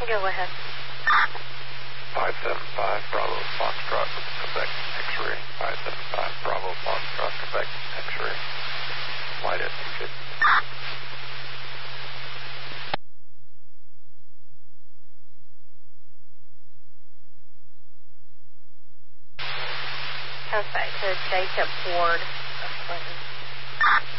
Go ahead. 575 Bravo Foxtrot, Quebec X-ray. 575 Bravo Foxtrot, Quebec X-ray. Flight at 250. Comes back to Jacob Ward of Clinton.